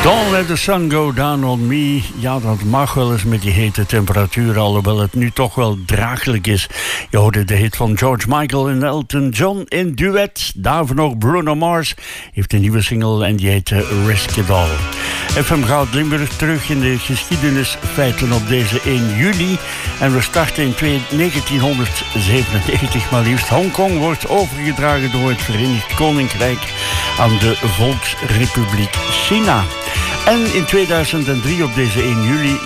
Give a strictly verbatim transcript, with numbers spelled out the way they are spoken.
Don't let the sun go down on me. Ja, dat mag wel eens met die hete temperatuur, alhoewel het nu toch wel draaglijk is. Je hoorde de hit van George Michael en Elton John in duet. Daarvoor nog Bruno Mars heeft een nieuwe single en die heet Risk It All. F M Goud Limburg terug in de geschiedenisfeiten op deze één juli. En we starten in negentienhonderdzevenennegentig maar liefst. Hongkong wordt overgedragen door het Verenigd Koninkrijk aan de Volksrepubliek China. En in tweeduizend drie op deze één juli